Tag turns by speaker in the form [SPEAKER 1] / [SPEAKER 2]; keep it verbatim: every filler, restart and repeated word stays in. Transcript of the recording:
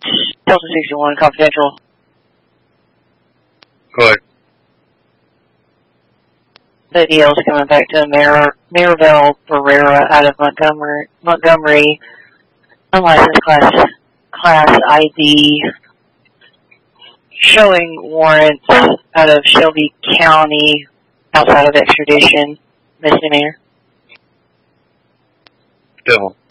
[SPEAKER 1] Delta sixty-one, confidential.
[SPEAKER 2] Go ahead.
[SPEAKER 1] The D L's coming back to Mar Maribel Barrera out of Montgomery, Montgomery, unlicensed class, class I D, showing warrants out of Shelby County, outside of extradition, misdemeanor.
[SPEAKER 2] Devil.